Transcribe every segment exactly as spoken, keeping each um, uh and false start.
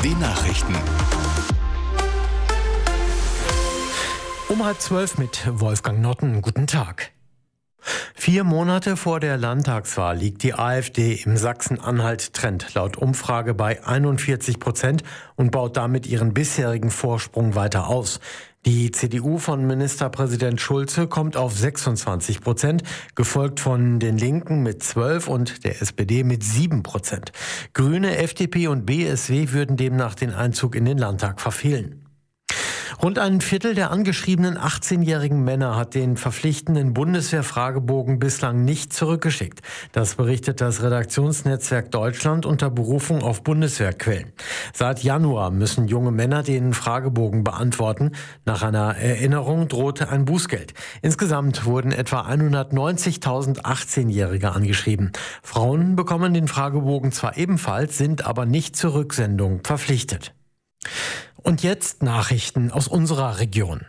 den Nachrichten. Um halb zwölf mit Wolfgang Notten. Guten Tag. Vier Monate vor der Landtagswahl liegt die AfD im Sachsen-Anhalt-Trend laut Umfrage bei einundvierzig Prozent und baut damit ihren bisherigen Vorsprung weiter aus. Die C D U von Ministerpräsident Schulze kommt auf sechsundzwanzig Prozent, gefolgt von den Linken mit zwölf und der S P D mit sieben Prozent. Grüne, F D P und B S W würden demnach den Einzug in den Landtag verfehlen. Rund ein Viertel der angeschriebenen achtzehnjährigen Männer hat den verpflichtenden Bundeswehr-Fragebogen bislang nicht zurückgeschickt. Das berichtet das Redaktionsnetzwerk Deutschland unter Berufung auf Bundeswehrquellen. Seit Januar müssen junge Männer den Fragebogen beantworten. Nach einer Erinnerung drohte ein Bußgeld. Insgesamt wurden etwa hundertneunzigtausend achtzehnjährige angeschrieben. Frauen bekommen den Fragebogen zwar ebenfalls, sind aber nicht zur Rücksendung verpflichtet. Und jetzt Nachrichten aus unserer Region.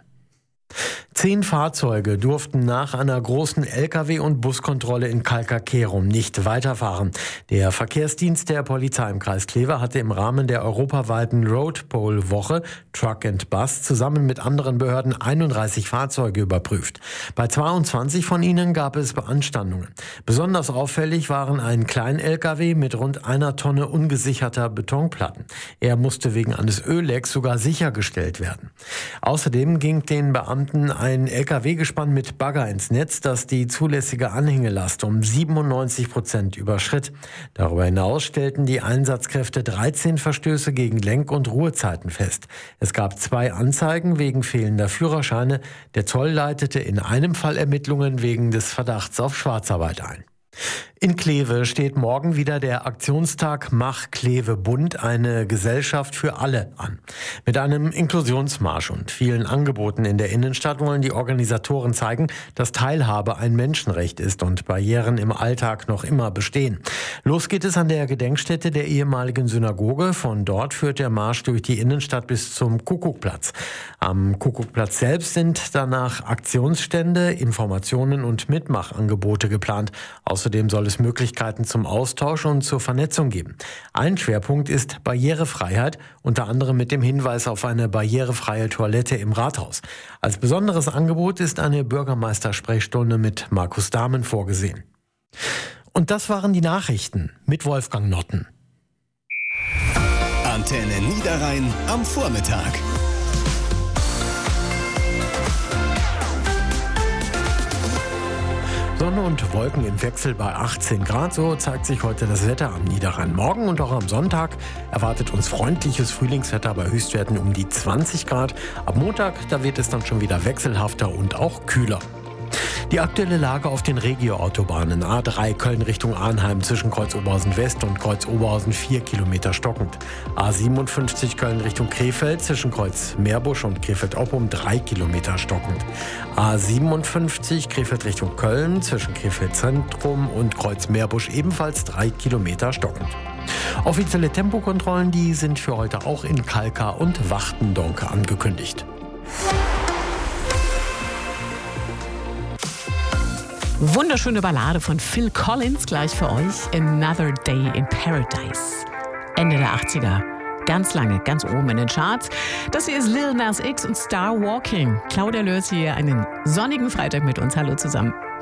Zehn Fahrzeuge durften nach einer großen L K W- und Buskontrolle in Kalka-Kerum nicht weiterfahren. Der Verkehrsdienst der Polizei im Kreis Kleve hatte im Rahmen der europaweiten Roadpol-Woche Truck and Bus zusammen mit anderen Behörden einunddreißig Fahrzeuge überprüft. Bei zweiundzwanzig von ihnen gab es Beanstandungen. Besonders auffällig waren ein Klein-L K W mit rund einer Tonne ungesicherter Betonplatten. Er musste wegen eines Öllecks sogar sichergestellt werden. Außerdem ging den Beamten ein L K W-Gespann mit Bagger ins Netz, das die zulässige Anhängelast um siebenundneunzig Prozent überschritt. Darüber hinaus stellten die Einsatzkräfte dreizehn Verstöße gegen Lenk- und Ruhezeiten fest. Es gab zwei Anzeigen wegen fehlender Führerscheine. Der Zoll leitete in einem Fall Ermittlungen wegen des Verdachts auf Schwarzarbeit ein. In Kleve steht morgen wieder der Aktionstag Mach Kleve bunt, eine Gesellschaft für alle an. Mit einem Inklusionsmarsch und vielen Angeboten in der Innenstadt wollen die Organisatoren zeigen, dass Teilhabe ein Menschenrecht ist und Barrieren im Alltag noch immer bestehen. Los geht es an der Gedenkstätte der ehemaligen Synagoge. Von dort führt der Marsch durch die Innenstadt bis zum Kuckuckplatz. Am Kuckuckplatz selbst sind danach Aktionsstände, Informationen und Mitmachangebote geplant. Außerdem soll es Möglichkeiten zum Austausch und zur Vernetzung geben. Ein Schwerpunkt ist Barrierefreiheit, unter anderem mit dem Hinweis auf eine barrierefreie Toilette im Rathaus. Als besonderes Angebot ist eine Bürgermeistersprechstunde mit Markus Dahmen vorgesehen. Und das waren die Nachrichten mit Wolfgang Notten. Antenne Niederrhein am Vormittag. Sonne und Wolken im Wechsel bei achtzehn Grad. So zeigt sich heute das Wetter am Niederrhein. Morgen und auch am Sonntag erwartet uns freundliches Frühlingswetter bei Höchstwerten um die zwanzig Grad. Ab Montag, da wird es dann schon wieder wechselhafter und auch kühler. Die aktuelle Lage auf den Regio-Autobahnen. A drei Köln Richtung Arnheim zwischen Kreuz Oberhausen West und Kreuz Oberhausen vier Kilometer stockend. A siebenundfünfzig Köln Richtung Krefeld zwischen Kreuz Meerbusch und Krefeld-Oppum drei Kilometer stockend. A siebenundfünfzig Krefeld Richtung Köln zwischen Krefeld Zentrum und Kreuz Meerbusch ebenfalls drei Kilometer stockend. Offizielle Tempokontrollen, die sind für heute auch in Kalka und Wachtendonk angekündigt. Wunderschöne Ballade von Phil Collins gleich für euch. Another Day in Paradise. Ende der achtziger. Ganz lange, ganz oben in den Charts. Das hier ist Lil Nas X und Star Walking. Claudia Lörs hier einen sonnigen Freitag mit uns. Hallo zusammen.